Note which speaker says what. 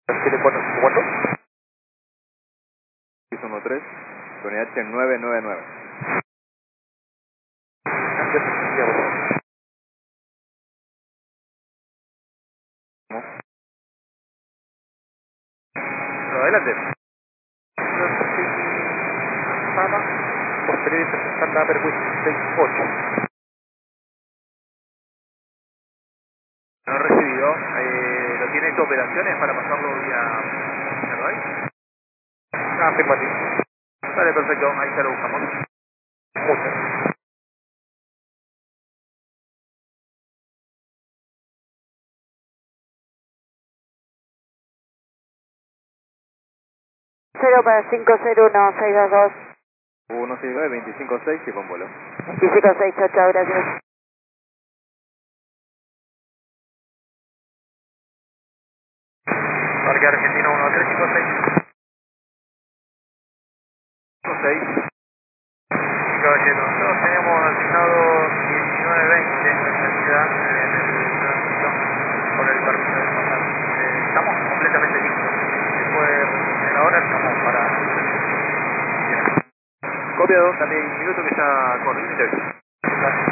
Speaker 1: 7454.
Speaker 2: 613, unidad 999.
Speaker 1: Adelante. Sala, posterior y presentar la Perwis 68. No recibido. ¿Lo tiene hecho operaciones para pasarlo vía Cervay? Afirmativo. Vale, perfecto. Ahí ya lo buscamos. Muchas. 0 para 501 622
Speaker 2: 169 256 y con vuelo.
Speaker 1: 256, chao, chao, gracias. Parque Argentino 1356. 56. Sí, caballero. Nosotros teníamos asignado 1920 en salida en el tránsito con el permiso de pasar. Estamos completamente listos. Después de la hora estamos para... Copiado, dame un minuto que ya corrí y te aviso.